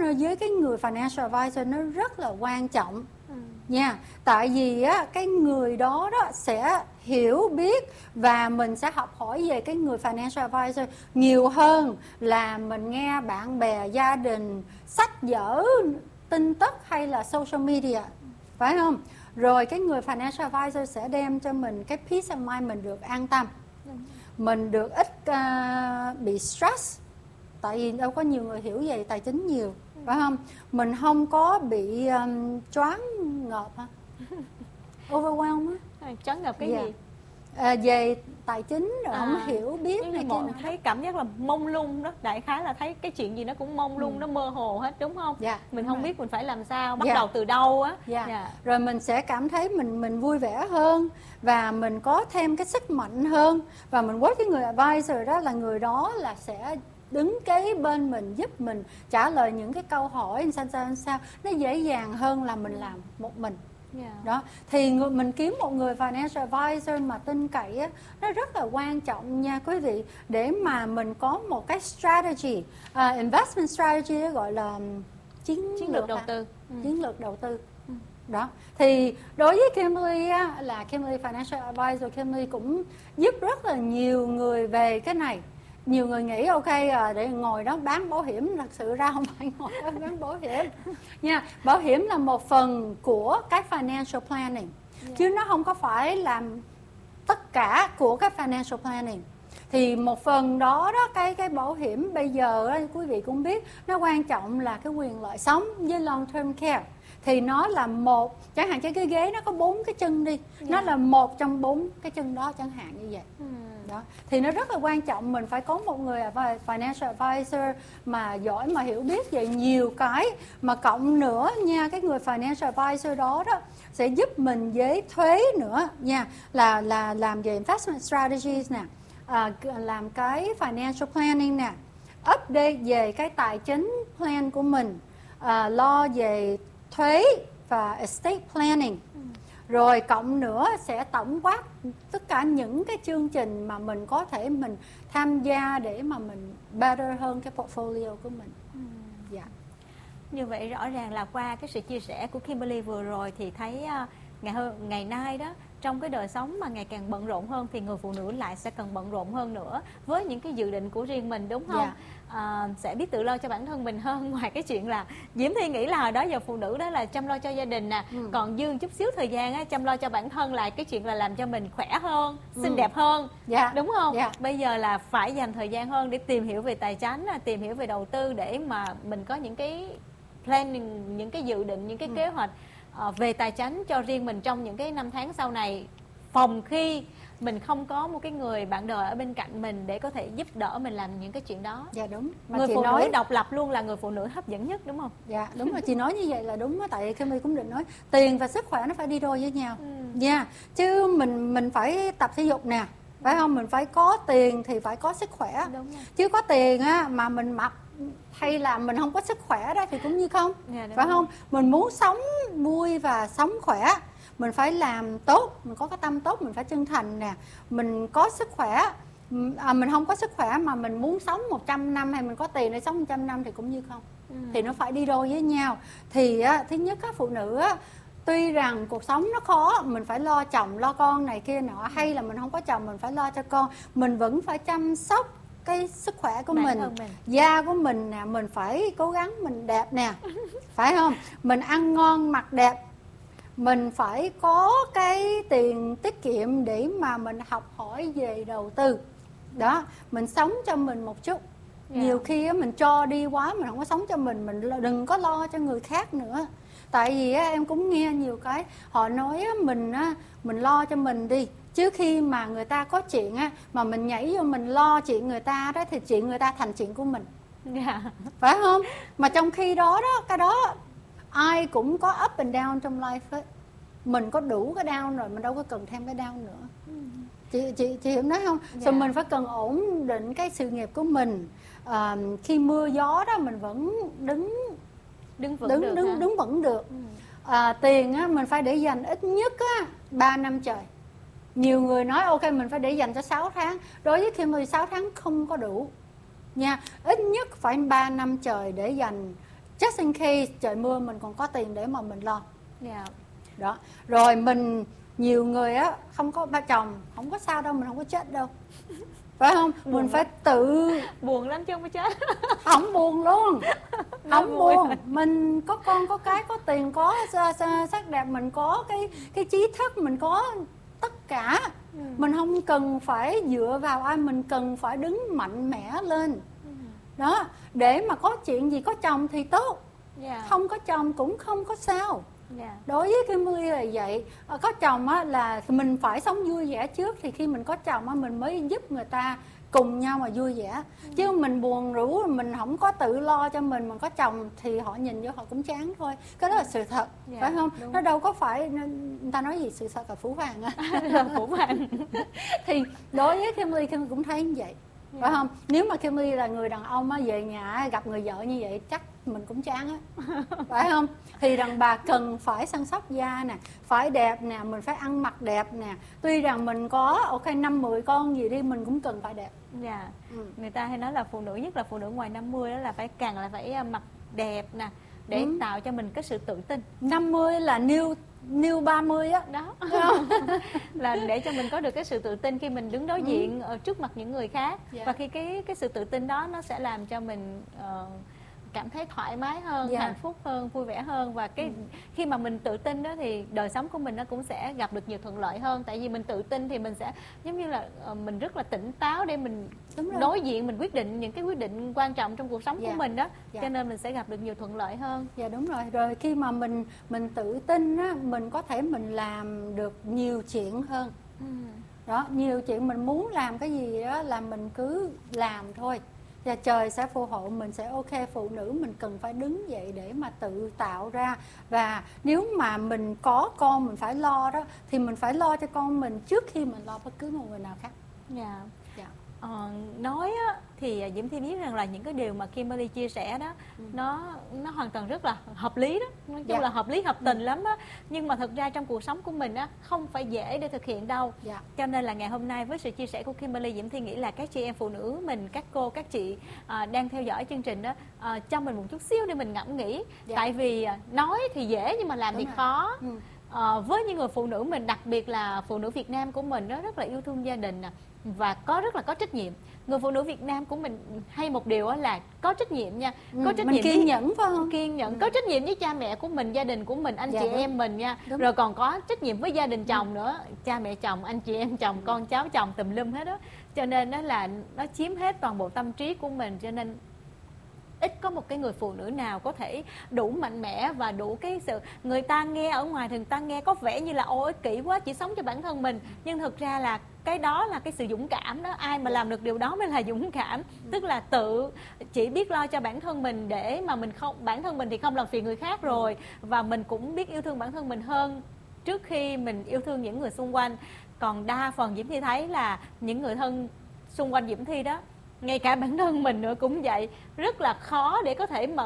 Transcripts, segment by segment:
partner với cái người financial advisor nó rất là quan trọng nha. Tại vì á, cái người đó sẽ hiểu biết và mình sẽ học hỏi về cái người financial advisor nhiều hơn là mình nghe bạn bè, gia đình, sách vở, tin tức hay là social media, phải không? Rồi cái người financial advisor sẽ đem cho mình cái peace of mind, mình được an tâm, mình được ít bị stress. Tại vì đâu có nhiều người hiểu về tài chính nhiều, phải không? Mình không có bị choáng ngợp hả? Overwhelm á. Choáng ngợp cái gì? Về tài chính rồi không hiểu biết này kia. Thấy cảm giác là mông lung đó, đại khái là thấy cái chuyện gì nó cũng mông lung, nó mơ hồ hết, đúng không? Mình không biết mình phải làm sao, bắt đầu từ đâu á. Rồi mình sẽ cảm thấy mình vui vẻ hơn và mình có thêm cái sức mạnh hơn, và mình quất cái người advisor đó là người đó là sẽ đứng kế bên mình, giúp mình trả lời những cái câu hỏi sao nó dễ dàng hơn là mình làm một mình. Đó thì mình kiếm một người financial advisor mà tin cậy á, nó rất là quan trọng nha quý vị, để mà mình có một cái strategy, investment strategy đó, gọi là chiến lược đầu tư. Chiến lược đầu tư. Đó thì đối với Kimberly á, là Kimberly Financial Advisor, Kimberly cũng giúp rất là nhiều người về cái này. Nhiều người nghĩ ok để ngồi đó bán bảo hiểm, thật sự ra không phải ngồi đó bán bảo hiểm nha. Bảo hiểm là một phần của cái financial planning, chứ nó không có phải làm tất cả của cái financial planning. Thì một phần đó cái bảo hiểm bây giờ quý vị cũng biết nó quan trọng là cái quyền lợi sống với long term care. Thì nó là một, chẳng hạn cái ghế nó có 4 cái chân đi, nó là một trong 4 cái chân đó chẳng hạn như vậy. Đó thì nó rất là quan trọng, mình phải có một người financial advisor mà giỏi, mà hiểu biết về nhiều cái, mà cộng nữa nha, cái người financial advisor đó sẽ giúp mình với thuế nữa nha, là làm về investment strategies nè, làm cái financial planning nè, update về cái tài chính plan của mình, lo về thuế và estate planning. Rồi cộng nữa sẽ tổng quát tất cả những cái chương trình mà mình có thể mình tham gia để mà mình better hơn cái portfolio của mình. Như vậy rõ ràng là qua cái sự chia sẻ của Kimberly vừa rồi thì thấy ngày nay đó, trong cái đời sống mà ngày càng bận rộn hơn thì người phụ nữ lại sẽ cần bận rộn hơn nữa với những cái dự định của riêng mình, đúng không? Sẽ biết tự lo cho bản thân mình hơn. Ngoài cái chuyện là Diễm Thi nghĩ là hồi đó giờ phụ nữ đó là chăm lo cho gia đình nè, còn dư chút xíu thời gian á, chăm lo cho bản thân, lại cái chuyện là làm cho mình khỏe hơn, xinh đẹp hơn, đúng không? Bây giờ là phải dành thời gian hơn để tìm hiểu về tài chính, tìm hiểu về đầu tư, để mà mình có những cái planning, những cái dự định, những cái kế hoạch về tài chính cho riêng mình trong những cái năm tháng sau này, phòng khi mình không có một cái người bạn đời ở bên cạnh mình để có thể giúp đỡ mình làm những cái chuyện đó. Đúng. Mà người phụ nữ độc lập luôn là người phụ nữ hấp dẫn nhất, đúng không? Đúng rồi, chị nói như vậy là đúng đó. Tại Kimmy cũng định nói tiền và sức khỏe nó phải đi đôi với nhau chứ mình phải tập thể dục nè, phải không? Mình phải có tiền thì phải có sức khỏe. Chứ có tiền á mà mình mập hay là mình không có sức khỏe đó thì cũng như không, phải không? Mình muốn sống vui và sống khỏe, mình phải làm tốt, mình có cái tâm tốt, mình phải chân thành nè, mình có sức khỏe. Mình không có sức khỏe mà mình muốn sống 100 năm, hay mình có tiền để sống 100 năm thì cũng như không. Thì nó phải đi đôi với nhau. Thì thứ nhất phụ nữ tuy rằng cuộc sống nó khó, mình phải lo chồng lo con này kia nọ, hay là mình không có chồng mình phải lo cho con, mình vẫn phải chăm sóc cái sức khỏe của mình, da của mình nè, mình phải cố gắng mình đẹp nè, phải không? Mình ăn ngon mặc đẹp, mình phải có cái tiền tiết kiệm để mà mình học hỏi về đầu tư. Đó, mình sống cho mình một chút. Nhiều khi mình cho đi quá, mình không có sống cho mình đừng có lo cho người khác nữa. Tại vì em cũng nghe nhiều cái họ nói mình lo cho mình đi, chứ khi mà người ta có chuyện mà mình nhảy vô mình lo chuyện người ta đó thì chuyện người ta thành chuyện của mình, phải không? Mà trong khi đó cái đó ai cũng có up and down trong life ấy. Mình có đủ cái down rồi, mình đâu có cần thêm cái down nữa. Chị hiểu nói không? Rồi mình phải cần ổn định cái sự nghiệp của mình. Khi mưa gió đó mình vẫn đứng vững được. Tiền mình phải để dành ít nhất 3 năm trời. Nhiều người nói ok mình phải để dành cho 6 tháng. Đối với Kimberly 6 tháng không có đủ nha. Ít nhất phải 3 năm trời để dành just in case trời mưa mình còn có tiền để mà mình lo. Dạ. Đó. Rồi mình nhiều người á không có ba chồng, không có sao đâu, mình không có chết đâu. Phải không? Buồn Mình lắm. phải tự Buồn lắm chứ không có chết. không buồn luôn. Không vui. buồn. Mình có con có cái, có tiền, có sắc đẹp, mình có cái trí thức, mình có tất cả. Mình không cần phải dựa vào ai, mình cần phải đứng mạnh mẽ lên. Đó, để mà có chuyện gì có chồng thì tốt. Dạ. Không có chồng cũng không có sao. Dạ. Đối với Kimberly là vậy. Có chồng á là mình phải sống vui vẻ trước, thì khi mình có chồng á mình mới giúp người ta cùng nhau mà vui vẻ. Chứ mình buồn rũ, mình không có tự lo cho mình có chồng thì họ nhìn vô họ cũng chán thôi. Cái đó là sự thật, Dạ, phải không? đúng. Nó đâu có phải, người ta nói gì sự thật là phũ phàng á. Phủ vàng. Thì đối với Kimberly cũng thấy như vậy, phải không? Nếu mà Kimberly là người đàn ông á, về nhà gặp người vợ như vậy chắc mình cũng chán á, phải không? Thì đàn bà cần phải săn sóc da nè, phải đẹp nè, mình phải ăn mặc đẹp nè. Tuy rằng mình có 5-10 con gì đi, mình cũng cần phải đẹp. Dạ. Người ta hay nói là phụ nữ, nhất là phụ nữ ngoài 50 đó, là phải càng là phải mặc đẹp nè, để tạo cho mình cái sự tự tin. 50 là new 30 á. Đó. Là để cho mình có được cái sự tự tin khi mình đứng đối diện ở trước mặt những người khác. Dạ. Và khi cái sự tự tin đó nó sẽ làm cho mình cảm thấy thoải mái hơn, Dạ. hạnh phúc hơn, vui vẻ hơn. Và khi mà mình tự tin đó thì đời sống của mình nó cũng sẽ gặp được nhiều thuận lợi hơn. Tại vì mình tự tin thì mình sẽ giống như là mình rất là tỉnh táo để mình đối diện, mình quyết định những cái quyết định quan trọng trong cuộc sống Dạ. của mình đó. Dạ. Cho nên mình sẽ gặp được nhiều thuận lợi hơn. Dạ đúng rồi. Rồi khi mà mình tự tin á, mình có thể mình làm được nhiều chuyện hơn. Đó, nhiều chuyện mình muốn làm cái gì đó là mình cứ làm thôi. Và trời sẽ phù hộ, mình sẽ ok. Phụ nữ mình cần phải đứng dậy để mà tự tạo ra. Và nếu mà mình có con mình phải lo đó, thì mình phải lo cho con mình trước khi mình lo bất cứ một người nào khác. Dạ. Dạ. Nói á, thì Diễm Thi biết rằng là những cái điều mà Kimberly chia sẻ đó nó hoàn toàn rất là hợp lý đó, nói chung Dạ. là hợp lý hợp tình lắm á. Nhưng mà thực ra trong cuộc sống của mình á không phải dễ để thực hiện đâu. Dạ. Cho nên là ngày hôm nay với sự chia sẻ của Kimberly, Diễm Thi nghĩ là các chị em phụ nữ mình, các cô các chị đang theo dõi chương trình đó, cho mình một chút xíu để mình ngẫm nghĩ. Dạ. Tại vì nói thì dễ nhưng mà làm Đúng thì rồi. khó. Với những người phụ nữ mình, đặc biệt là phụ nữ Việt Nam của mình, nó rất là yêu thương gia đình nè, và rất là có trách nhiệm. Người phụ nữ Việt Nam của mình hay một điều là có trách nhiệm nha, có trách mình nhiệm kiên nhẫn phải không? Kiên nhẫn, có trách nhiệm với cha mẹ của mình, gia đình của mình, anh Dạ, chị đúng. em mình nha. Đúng. Rồi còn có trách nhiệm với gia đình chồng nữa, cha mẹ chồng, anh chị em chồng, con cháu chồng, tùm lum hết đó. Cho nên đó là nó chiếm hết toàn bộ tâm trí của mình. Cho nên ít có một cái người phụ nữ nào có thể đủ mạnh mẽ và đủ cái sự, người ta nghe ở ngoài thì người ta nghe có vẻ như là ôi ích kỷ quá, chỉ sống cho bản thân mình, nhưng thực ra là cái đó là cái sự dũng cảm đó. Ai mà làm được điều đó mới là dũng cảm. Tức là tự chỉ biết lo cho bản thân mình, để mà mình không, bản thân mình thì không làm phiền người khác rồi, và mình cũng biết yêu thương bản thân mình hơn trước khi mình yêu thương những người xung quanh. Còn đa phần Diễm Thi thấy là những người thân xung quanh Diễm Thi đó, ngay cả bản thân mình nữa cũng vậy, rất là khó để có thể mà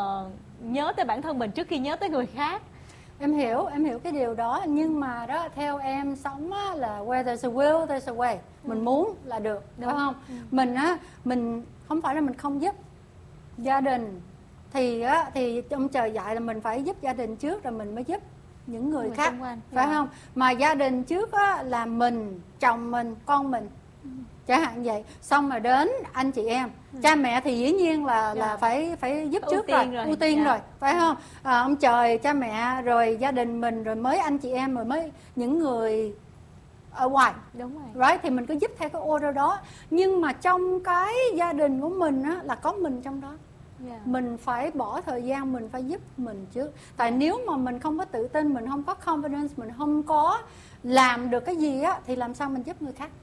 nhớ tới bản thân mình trước khi nhớ tới người khác. Em hiểu cái điều đó, nhưng mà đó theo em sống á, là where there's a will there's a way. Mình muốn là được, đúng không? Mình á, mình không phải là mình không giúp gia đình, thì ông trời dạy là mình phải giúp gia đình trước rồi mình mới giúp những người khác, xung quanh. phải không? Mà gia đình trước á, là mình, chồng mình, con mình, chẳng hạn vậy. Xong rồi đến anh chị em, cha mẹ thì dĩ nhiên là phải giúp trước rồi, ưu tiên rồi, phải không? Ông trời, cha mẹ, rồi gia đình mình, rồi mới anh chị em, rồi mới những người ở ngoài. Đúng rồi. Right, thì mình cứ giúp theo cái order đó. Nhưng mà trong cái gia đình của mình á, là có mình trong đó. Mình phải bỏ thời gian, mình phải giúp mình trước. Tại nếu mà mình không có tự tin, mình không có confidence, mình không có làm được cái gì á, thì làm sao mình giúp người khác?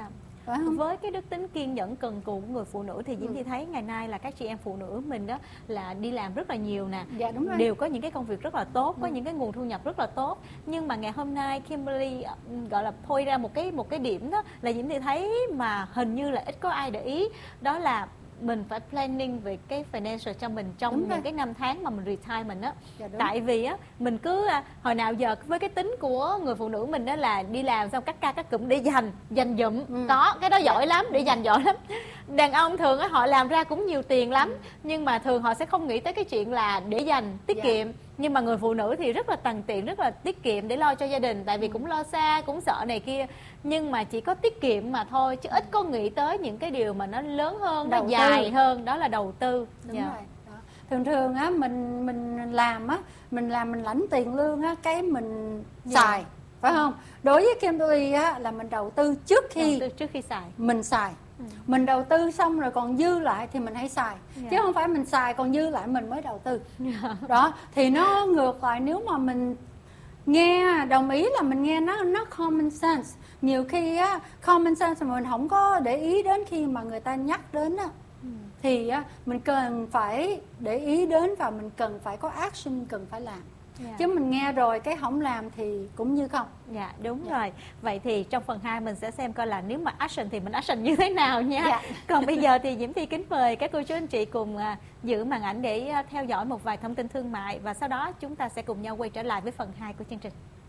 Với cái đức tính kiên nhẫn cần cù của người phụ nữ thì Diễm Thi thấy ngày nay là các chị em phụ nữ mình đó là đi làm rất là nhiều nè. Dạ, đúng rồi. Đều có những cái công việc rất là tốt, có những cái nguồn thu nhập rất là tốt. Nhưng mà ngày hôm nay Kimberly gọi là point ra một cái điểm đó là Diễm Thi thấy mà hình như là ít có ai để ý, đó là mình phải planning về cái financial cho mình trong những cái năm tháng mà mình retirement á. Tại vì á mình cứ hồi nào giờ với cái tính của người phụ nữ mình đó là đi làm xong cắt ca cắt cụm để dành dụm, có cái đó giỏi lắm, để dành giỏi lắm. Đàn ông thường á, họ làm ra cũng nhiều tiền lắm, nhưng mà thường họ sẽ không nghĩ tới cái chuyện là để dành, tiết kiệm. Nhưng mà người phụ nữ thì rất là tằn tiện, rất là tiết kiệm để lo cho gia đình, tại vì cũng lo xa, cũng sợ này kia. Nhưng mà chỉ có tiết kiệm mà thôi, chứ ít có nghĩ tới những cái điều mà nó lớn hơn, nó dài hơn, đó là đầu tư. Đúng rồi. Đó. Thường thường á mình làm á, mình lãnh tiền lương á, cái mình xài, phải không? Đối với Kimberly á là mình đầu tư trước khi xài. Mình xài. Mình đầu tư xong rồi còn dư lại thì mình hãy xài, chứ không phải mình xài còn dư lại mình mới đầu tư. Đó, thì nó ngược lại, nếu mà mình nghe, đồng ý là mình nghe nó common sense. Nhiều khi á, common sense mà mình không có để ý đến khi mà người ta nhắc đến á, thì á, mình cần phải để ý đến và mình cần phải có action, cần phải làm. Chứ mình nghe rồi cái không làm thì cũng như không. Dạ đúng rồi. Vậy thì trong phần 2 mình sẽ xem coi là nếu mà action thì mình action như thế nào nha. Còn bây giờ thì Diễm Thi kính mời các cô chú anh chị cùng giữ màn ảnh để theo dõi một vài thông tin thương mại, và sau đó chúng ta sẽ cùng nhau quay trở lại với phần 2 của chương trình.